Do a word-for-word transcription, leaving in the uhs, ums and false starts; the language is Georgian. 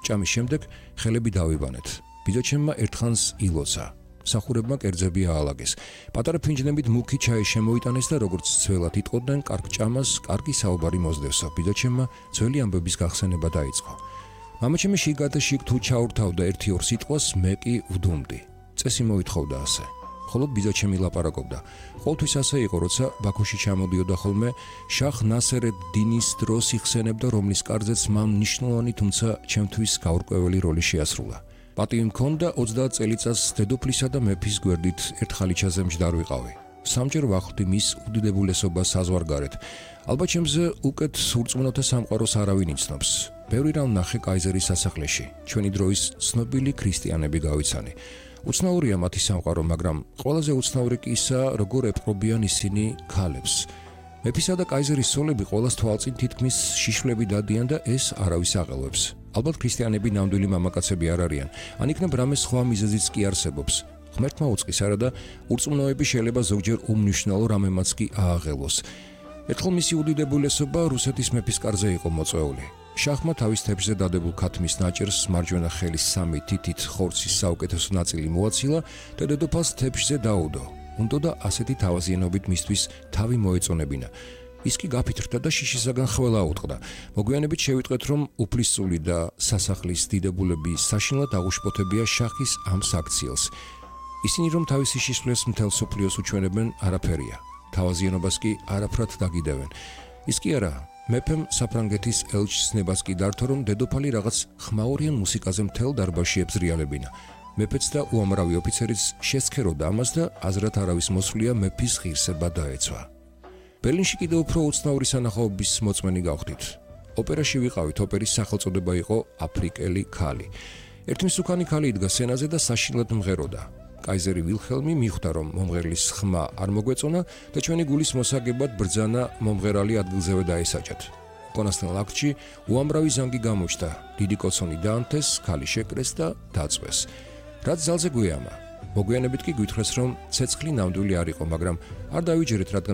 ჭამის შემდეგ ხელები დავიბანეთ. ბიძაჩემმა ერთხანს ილოცა. სახურებმა კერძები აალაგეს. პატარა ფინჯნებით მუქი ჩაი შემოიტანეს და როგორც ძველად იტყოდნენ, კარგ ჭამას კარგი საუბარი მოსდევსო. ბიძაჩემმა ძველი ამბების გახსენება დაიწყო. მამაჩემი შიგადაშიგ თუ ჩაურთავდა ერთი-ორ სიტყვას, მე კი ვდუმდი. წესი მოითხოვდა ასე. ხოლო ბიძაჩემი ლაპარაკობდა. ყოველთვის ასე იყო, როცა ბაქოში ჩამოდიოდა ხოლმე, შახ ნასერ-ედ-დინის დროს იხსენებდა, რომლის კარზეც მან მნიშვნელოვანი, თუმცა ჩემთვის გაურკვეველი როლი შეასრულა. პატივი მქონდა ოცდაათ წელიწადს დედოფლისა და მეფის გვერდით ერთ ხალიჩაზე მჯდარ ვიყავი. სამჯერ ვახვდი მის უდიდებულესობას საზღვარგარეთ. ალბათ ჩემზე უკეთ ურწმუნოთა სამყაროს არავინ იცნობს. ბევრი რამ ნახე კაიზერის სასახლეში. ჩვენი დროის ცნობილი ქრისტიანები გავიცანი. უცნაურია მათი სამყარო, მაგრამ ყველაზე უცნაური კი ისაა, როგორ ეპყრობიან ისინი ქალებს. მეფისა და კაიზერის სოლები ყოველას თვალწინ თითქმის შიშვლები დადიან და ეს არავის აღელვებს. ალბათ ქრისტიანები ნამდვილი მამაკაცები არ არიან, ან იქნებ რამე სხვა მიზეზიც კი არსებობს. ღმერთმა უწყის არა და ურწმუნოები შეიძლება ზოგჯერ უმნიშვნელო რამემაც კი ააღელოს. ერთხელ მისი უდიდებულესობა რუსეთის მეფის კარზე იყო მოწვეული. შახმა თავის თეფშზე დადებულ ქათმის ნაჭერს მარჯვენა ხელის სამი თითით ხორცის საუკეთესო ნაწილი მოაცილა და დედოფალს თეფშზე დაუდო. უნდა ასეთი თავაზიანობით მისთვის თავი მოეწონებინა. ის კი გაფითრდა და შიშისაგან ხველა უტყდა. მოგვიანებით შევიტყვეთ, რომ უფლისწული და სასახლის დიდებულები საშინლად აღუშფოთებია შახის ამ საქციელს. ისინი რომ თავისი შიშვლას მთელ სოფლიოს უჩვენებენ, არაფერია. თავაზიანობას კი არაფრად დაგიდევენ. ის კი არა, მეფემ საფრანგეთის ელჩის ნებას კი დართო, რომ დედოფალი რაღაც ხმაურიან მუსიკაზე მთელ დარბაზში ებზრიალებინა. მეფეც და უამრავი ოფიცერიც შესქეროდა ამას და აზრად არავის მოსვლია მეფის ღირსება დაეცვა. ბერლინში კიდევ უფრო უცნაური სანახაობის მოწმენი გავხდით. ოპერაში ვიყავით, ოპერის სახელწოდება იყო აფრიკელი ქალი. ერთი მსუქანი ქალი იდგა სცენაზე და საშინლად მღეროდა. კაიზერი ვილჰელმი მიხვდა, რომ მომღერლის ხმა არ მოგვეწონა და ჩვენი გულის მოსაგებად ბრძანა მომღერალი ადგილზევე დაესაჯათ. უკანასკნელ აქტში უამრავი ზანგი გამოჩნდა, დიდი კოცონი დაანთეს, ქალი შეკრეს და დაწვეს. რაც ძალზე გვეამა. მოგვიანებით კი გვითხრეს, რომ ცეცხლი ნამდვილი არ იყო, მაგრამ არ დავიჯერეთ, რადგან